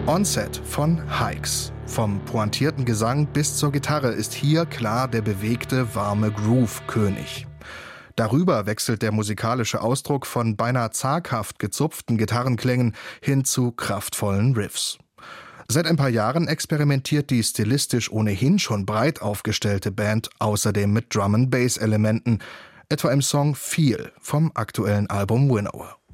Onset von Hikes. Vom pointierten Gesang bis zur Gitarre ist hier klar der bewegte, warme Groove König. Darüber wechselt der musikalische Ausdruck von beinahe zaghaft gezupften Gitarrenklängen hin zu kraftvollen Riffs. Seit ein paar Jahren experimentiert die stilistisch ohnehin schon breit aufgestellte Band außerdem mit Drum-and-Bass-Elementen, etwa im Song Feel vom aktuellen Album Winnow.